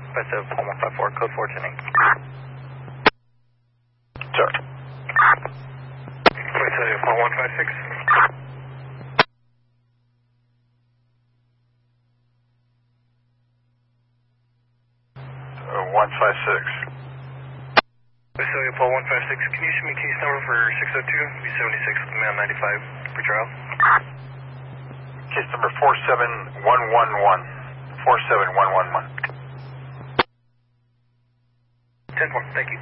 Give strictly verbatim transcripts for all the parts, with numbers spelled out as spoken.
Visalia Paul one five four, code four ten eight. Sir. Visalia Paul one five six. Uh, one five six. Visalia Paul one five six, can you show me case number for six oh two, B seventy-six with man ninety-five for trial? Case number four seven one one one. four seven one one one. ten four, thank you.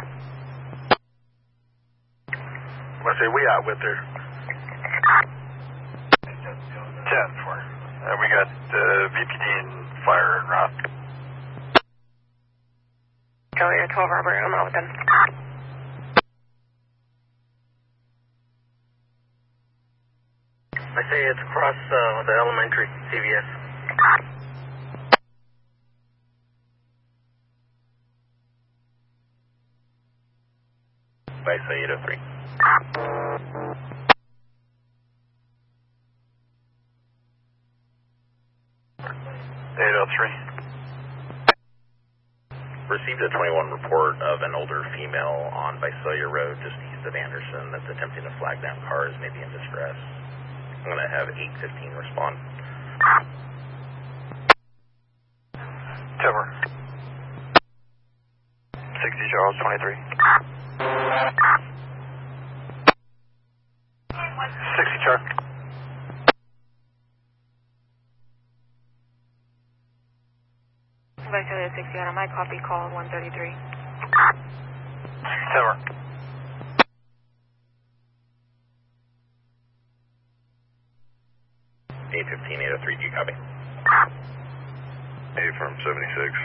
Let's say we out with her. ten four. Uh, we got uh, V P D and fire and route. Failure twelve Robert, I'm out with them. I say it's across uh, the elementary, C V S. Visalia eight oh three. eight oh three. Received a twenty-one report of an older female on Visalia Road, just east of Anderson, that's attempting to flag down cars, maybe in distress. I'm going to have eight fifteen respond. Timber. sixty Charles, twenty-three. sixty Chuck. Visalia sixty on my copy, call one thirty-three. Timber. eight fifteen, eight oh three, do you copy? eight from seventy-six.